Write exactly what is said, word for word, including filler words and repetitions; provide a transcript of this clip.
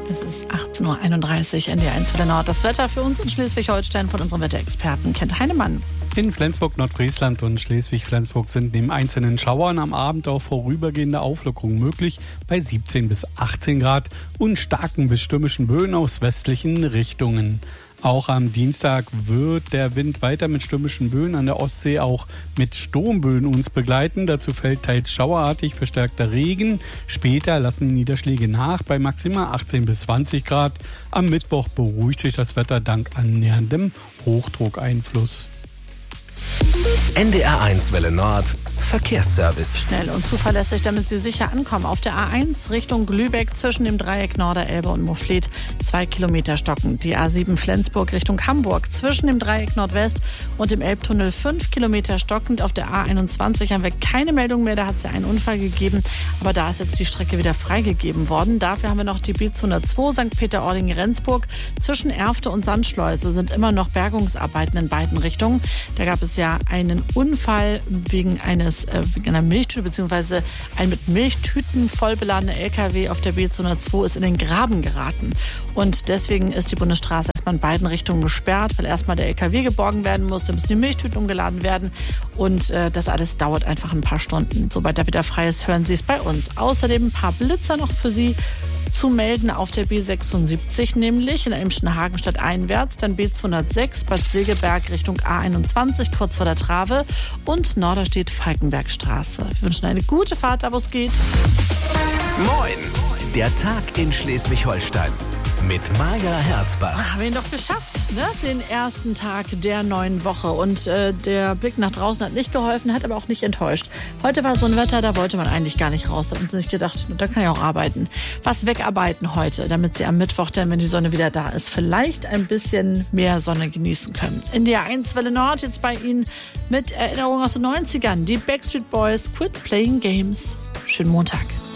Es ist achtzehn Uhr einunddreißig, N D R eins für der Nord. Das Wetter für uns in Schleswig-Holstein von unserem Wetterexperten Kent Heinemann. In Flensburg, Nordfriesland und Schleswig-Flensburg sind neben einzelnen Schauern am Abend auch vorübergehende Auflockerungen möglich bei siebzehn bis achtzehn Grad und starken bis stürmischen Böen aus westlichen Richtungen. Auch am Dienstag wird der Wind weiter mit stürmischen Böen an der Ostsee auch mit Sturmböen uns begleiten. Dazu fällt teils schauerartig verstärkter Regen. Später lassen die Niederschläge nach bei maximal achtzehn bis zwanzig Grad. Am Mittwoch beruhigt sich das Wetter dank annäherndem Hochdruckeinfluss. N D R eins Welle Nord Verkehrsservice. Schnell und zuverlässig, damit Sie sicher ankommen. Auf der A eins Richtung Glübeck zwischen dem Dreieck Norderelbe und Mouflet zwei Kilometer stockend. Die A sieben Flensburg Richtung Hamburg zwischen dem Dreieck Nordwest und dem Elbtunnel fünf Kilometer stockend. Auf der A einundzwanzig haben wir keine Meldung mehr, da hat es ja einen Unfall gegeben. Aber da ist jetzt die Strecke wieder freigegeben worden. Dafür haben wir noch die B zweihundertzwei Sankt Peter-Ording-Rendsburg. Zwischen Erfte und Sandschleuse sind immer noch Bergungsarbeiten in beiden Richtungen. Da gab es ja einen Unfall wegen eines wegen einer Milchtüte bzw. ein mit Milchtüten voll beladener L K W auf der B zweihundertzwei ist in den Graben geraten. Und deswegen ist die Bundesstraße erstmal in beiden Richtungen gesperrt, weil erstmal der L K W geborgen werden muss, da müssen die Milchtüten umgeladen werden und äh, das alles dauert einfach ein paar Stunden. Sobald da wieder frei ist, hören Sie es bei uns. Außerdem ein paar Blitzer noch für Sie zu melden auf der B sechsundsiebzig, nämlich in Elmschen-Hagen statt einwärts, dann B zweihundertsechs Bad Segeberg Richtung A einundzwanzig kurz vor der Trave und Norderstedt Falkenbergstraße. Wir wünschen eine gute Fahrt, da wo es geht. Moin, der Tag in Schleswig-Holstein mit Maja Herzbach. Haben wir ihn doch geschafft, ne? Den ersten Tag der neuen Woche. Und äh, der Blick nach draußen hat nicht geholfen, hat aber auch nicht enttäuscht. Heute war so ein Wetter, da wollte man eigentlich gar nicht raus. Da hat man sich gedacht, da kann ich auch arbeiten. Was wegarbeiten heute, damit Sie am Mittwoch dann, wenn die Sonne wieder da ist, vielleicht ein bisschen mehr Sonne genießen können. N D R eins Welle Nord jetzt bei Ihnen mit Erinnerungen aus den neunzigern. Die Backstreet Boys, Quit Playing Games. Schönen Montag.